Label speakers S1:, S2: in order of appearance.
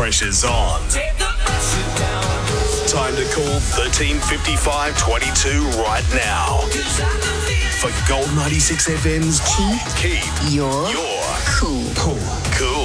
S1: pressure's on. Time to call 135522 right now. For Gold 96 FM's Keep Your Cool.